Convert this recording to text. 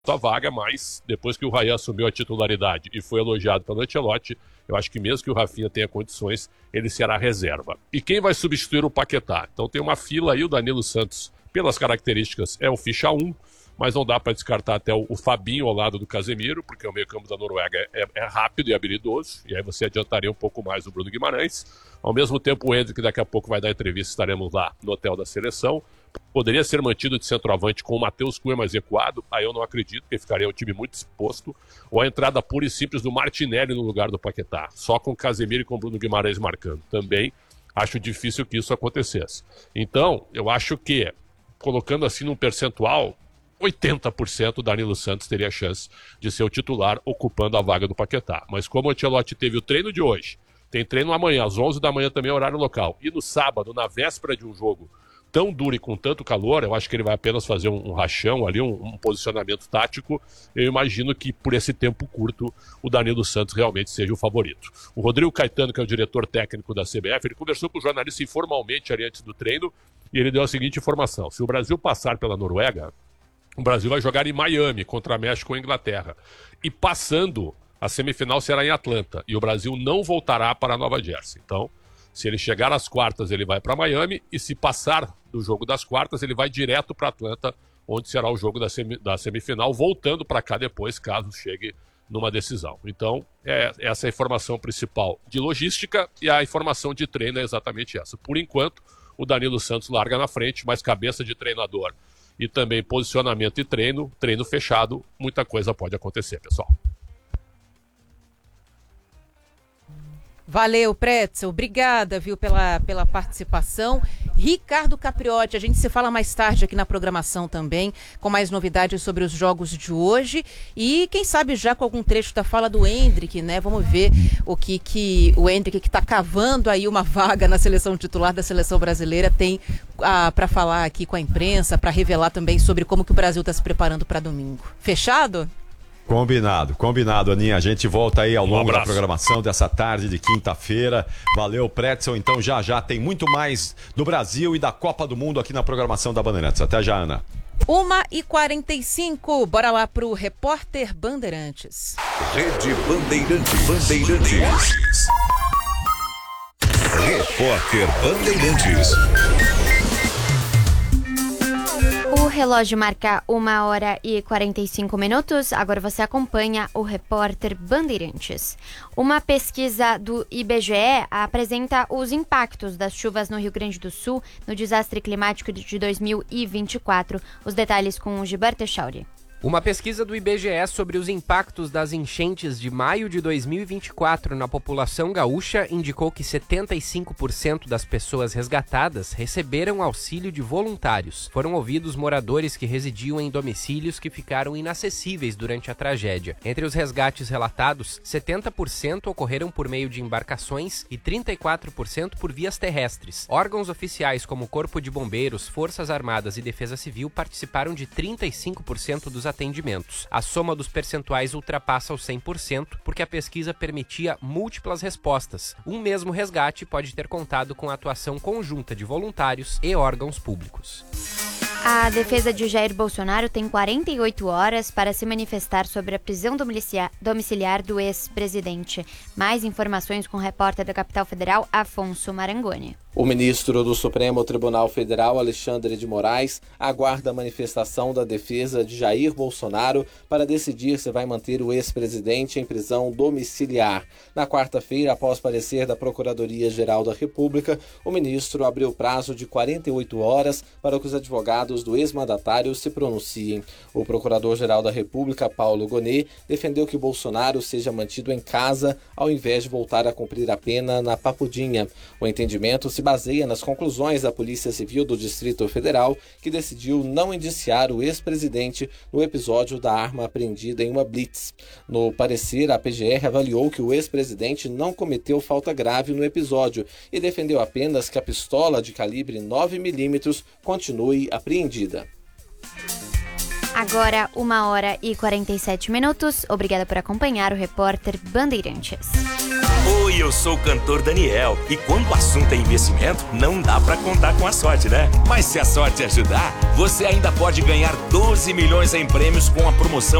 a vaga, mas depois que o Rayan assumiu a titularidade e foi elogiado pelo Ancelotti, eu acho que mesmo que o Rafinha tenha condições, ele será reserva. E quem vai substituir o Paquetá? Então tem uma fila aí, o Danilo Santos, pelas características, é o ficha 1, mas não dá para descartar até o Fabinho ao lado do Casemiro, porque o meio-campo da Noruega é rápido e habilidoso, e aí você adiantaria um pouco mais o Bruno Guimarães. Ao mesmo tempo, o Endrick daqui a pouco vai dar entrevista, estaremos lá no hotel da seleção. Poderia ser mantido de centroavante com o Matheus Cunha mais recuado, aí eu não acredito, porque ficaria um time muito exposto, ou a entrada pura e simples do Martinelli no lugar do Paquetá, só com o Casemiro e com o Bruno Guimarães marcando. Também acho difícil que isso acontecesse. Então, eu acho que, colocando assim num percentual, 80% o Danilo Santos teria a chance de ser o titular ocupando a vaga do Paquetá. Mas como o Ancelotti teve o treino de hoje, tem treino amanhã, às 11 da manhã também, horário local, e no sábado, na véspera de um jogo tão duro e com tanto calor, eu acho que ele vai apenas fazer um rachão ali, um posicionamento tático. Eu imagino que por esse tempo curto o Danilo Santos realmente seja o favorito. O Rodrigo Caetano, que é o diretor técnico da CBF, ele conversou com o jornalista informalmente ali antes do treino e ele deu a seguinte informação: se o Brasil passar pela Noruega, o Brasil vai jogar em Miami contra México ou Inglaterra. E passando, a semifinal será em Atlanta. E o Brasil não voltará para Nova Jersey. Então, se ele chegar às quartas, ele vai para Miami. E se passar do jogo das quartas, ele vai direto para Atlanta, onde será o jogo da semifinal, voltando para cá depois, caso chegue numa decisão. Então, essa é a informação principal de logística, e a informação de treino é exatamente essa. Por enquanto, o Danilo Santos larga na frente, mas cabeça de treinador e também posicionamento e treino fechado, muita coisa pode acontecer, pessoal. Valeu, Pretzel. Obrigada, viu, pela participação. Ricardo Capriotti, a gente se fala mais tarde aqui na programação também, com mais novidades sobre os jogos de hoje e quem sabe já com algum trecho da fala do Endrick, né? Vamos ver o que o Endrick, que está cavando aí uma vaga na seleção titular da seleção brasileira, tem para falar aqui com a imprensa, para revelar também sobre como que o Brasil está se preparando para domingo. Fechado? Combinado, Aninha. A gente volta aí ao longo da programação dessa tarde de quinta-feira. Valeu, Pretzel. Então já tem muito mais do Brasil e da Copa do Mundo aqui na programação da Bandeirantes. Até já, Ana. 1h45. Bora lá pro Repórter Bandeirantes. Rede Bandeirantes. Repórter Bandeirantes. O relógio marca 1h45. Agora você acompanha o Repórter Bandeirantes. Uma pesquisa do IBGE apresenta os impactos das chuvas no Rio Grande do Sul no desastre climático de 2024. Os detalhes com o Gilberto Echauri. Uma pesquisa do IBGE sobre os impactos das enchentes de maio de 2024 na população gaúcha indicou que 75% das pessoas resgatadas receberam auxílio de voluntários. Foram ouvidos moradores que residiam em domicílios que ficaram inacessíveis durante a tragédia. Entre os resgates relatados, 70% ocorreram por meio de embarcações e 34% por vias terrestres. Órgãos oficiais como Corpo de Bombeiros, Forças Armadas e Defesa Civil participaram de 35% dos atendimentos. A soma dos percentuais ultrapassa os 100%, porque a pesquisa permitia múltiplas respostas. Um mesmo resgate pode ter contado com a atuação conjunta de voluntários e órgãos públicos. A defesa de Jair Bolsonaro tem 48 horas para se manifestar sobre a prisão domiciliar do ex-presidente. Mais informações com o repórter da Capital Federal, Afonso Marangoni. O ministro do Supremo Tribunal Federal, Alexandre de Moraes, aguarda a manifestação da defesa de Jair Bolsonaro para decidir se vai manter o ex-presidente em prisão domiciliar. Na quarta-feira, após parecer da Procuradoria-Geral da República, o ministro abriu prazo de 48 horas para que os advogados do ex-mandatário se pronunciem. O Procurador-Geral da República, Paulo Gonet, defendeu que Bolsonaro seja mantido em casa ao invés de voltar a cumprir a pena na Papudinha. O entendimento se baseia nas conclusões da Polícia Civil do Distrito Federal, que decidiu não indiciar o ex-presidente no episódio da arma apreendida em uma blitz. No parecer, a PGR avaliou que o ex-presidente não cometeu falta grave no episódio e defendeu apenas que a pistola de calibre 9mm continue apreendida. Agora, 1h47. Obrigada por acompanhar o Repórter Bandeirantes. Oi, eu sou o cantor Daniel. E quando o assunto é investimento, não dá pra contar com a sorte, né? Mas se a sorte ajudar, você ainda pode ganhar 12 milhões em prêmios com a promoção